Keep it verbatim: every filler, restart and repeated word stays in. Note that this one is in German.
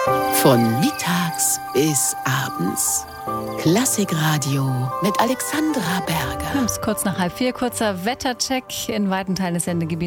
Von mittags bis abends. Klassikradio mit Alexandra Berger. Es ist kurz nach halb vier, kurzer Wettercheck in weiten Teilen des Sendegebiets.